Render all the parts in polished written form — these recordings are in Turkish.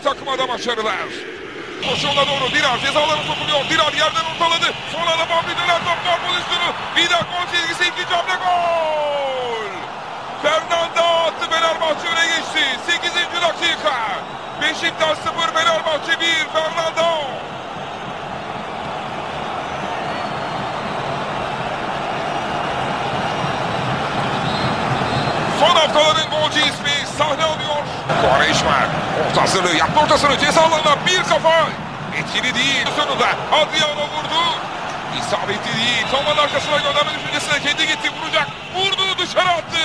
takıma da başarılar. Koşuyorla doğru Dirar cezalarına sokuluyor. Dirar yerden ortaladı. Sonra da Bambi döner top gol pozisyonu. Vida gol çizgisi, ikinci hamle gol. Fernanda attı, Fenerbahçe öne geçti. 8. dakika. Beşiktaş 0, Fenerbahçe 1. Fernanda. Son haftaların golcü ismi sahne alıyor. Quaresma orta hazırlığı yaptı, ortasını ceza alanına bir kafa. Etkili değil. Sonunda Adriano vurdu. İsabetli değil. Kamanın arkasına gönderme düşüncesine kendi gitti, vuracak. Vurdu, dışarı attı.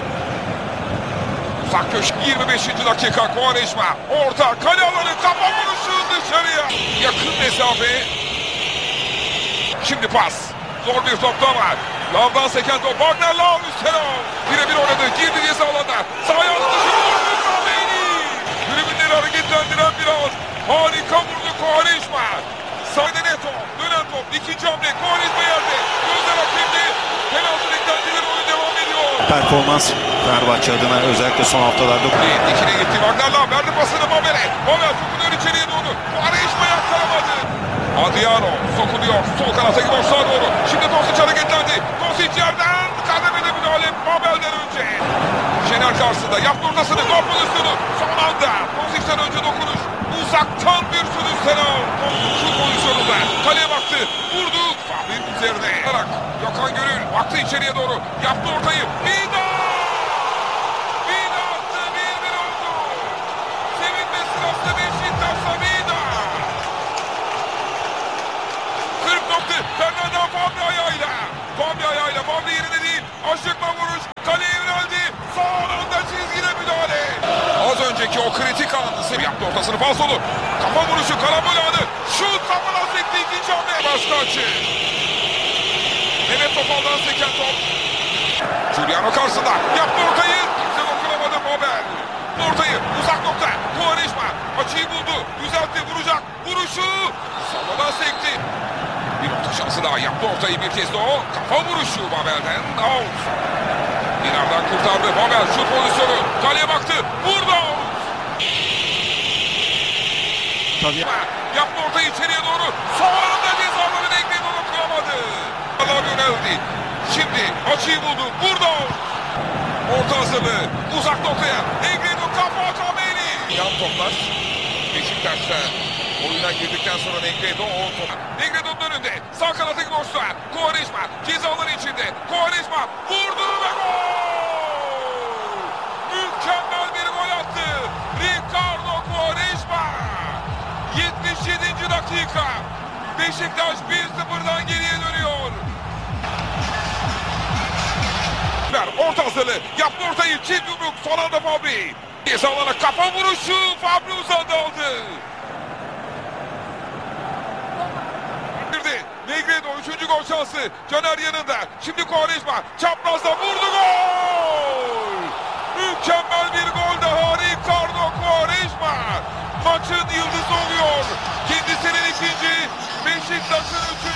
Uzak köşe 25. dakika. Quaresma orta kale alanı, kafa vuruşu dışarıya. Yakın mesafe. Şimdi pas. Zor bir topta var. Lavdan seken top. Wagner Lav üstüne. Birebir oynadı. Girdi ceza alanına. Sağ ayağını dışarı vurdu. Kameni. Tribünleri hareketlendiren biraz. Harika vurdu Quaresma. Sağda Neto. Dönen top. İkinci hamle. Quaresma yerde. Gözler hakemde. Penaltı beklentileri, oyun devam ediyor. Performans Fenerbahçe adına özellikle son haftalarda. İkine gitti. Wagner Lav verdi pasını Mabel'e. Mabel sokuluyor içeriye doğru. Quaresma yaktaramadı. Adriano sokuluyor. Sol kanata gibi aşağı doğru. Şimdi Dosic hareketlendi. Dosic yerden kademede müdahale Mabel'den önce. Şener karşısında yaptı ortasını. Gol pozisyonu. Son anda Dosic'ten önce dokunuş. Uzaktan bir sürüş Senal. Şu pozisyonunda kaleye baktı. Vurdu. Fabrik üzerine. Gökhan Gönül baktı içeriye doğru. Yaptı ortayı. Vida! Vida attı. 1-1 oldu. Sevinme sırasında Beşiktaş'ta Vida. 40 nokta. Fernanda Fabri ayağıyla. Fabri ayağıyla. Fabri yerine değil. Aşıkma vuruş. Kaleye yöneldi. Son anda çizgide müdahale. Az önceki o kritik anı yaptı, ortasını falsolu. Kafa vuruşu, karambol anı. Şut kafadan sekti, ikinci hamle. Başka açı. Mehmet Topal'dan seken top. Giuliano karşısında. Yaptı ortayı. Kimse dokunamadı Mabel. Ortayı uzak nokta. Quaresma açıyı buldu. Düzeltti, vuracak. Vuruşu. Savadan sekti. Bir orta şansı daha. Yaptı ortayı bir kez de o. Kafa vuruşu Mabel'den. Out. Dinar'dan kurtardı. Mabel şut pozisyonu. Kaleye baktı. Vurdu. Tabii. Yaptı ortayı içeriye doğru. Sonunda cezaları bekledi, onu kıramadı. Allah yöneldi. Şimdi açıyı buldu. Burada. Orta hazırlığı. Uzak noktaya. Negredo kafa Kameni. Yan toplar. Beşiktaş'ta oyuna girdikten sonra Negredo o top. Negredo'nun önünde. Sağ kanattaki boşluğa. Quaresma cezaları içinde. Quaresma vurdu ve gol. Mükemmel bir gol attı. Ricardo Quaresma. 77. dakika. Beşiktaş 1-0'dan geriye dönüyor. Orta hazırlığı. Yaptı ortayı. Çift yumruk. Son anda Fabri. Cezalara kafa vuruşu. Fabri uzandı aldı. Negredo 3. gol şansı. Caner yanında. Şimdi Quaresma. Çaprazda vurdu, gol. Mükemmel bir gol daha. Ricardo Quaresma. Maçın yıldızı oluyor. Kendisinin ikinci, Beşiktaş'ın 3.